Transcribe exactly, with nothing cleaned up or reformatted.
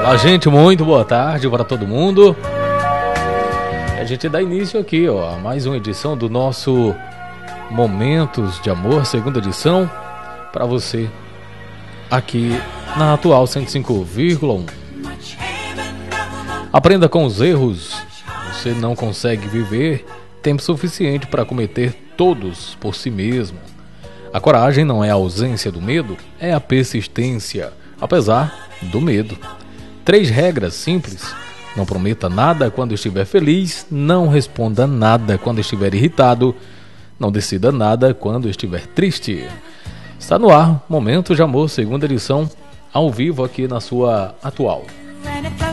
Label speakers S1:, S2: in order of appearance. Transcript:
S1: Olá, gente, muito boa tarde para todo mundo. A gente dá início aqui, ó, a mais uma edição do nosso Momentos de Amor, segunda edição, para você aqui na atual cento e cinco vírgula um. Aprenda com os erros. Você não consegue viver tempo suficiente para cometer todos por si mesmo. A coragem não é a ausência do medo, é a persistência, apesar do medo. Três regras simples: não prometa nada quando estiver feliz, não responda nada quando estiver irritado, não decida nada quando estiver triste. Está no ar, Momentos de Amor, segunda edição, ao vivo aqui na sua atual.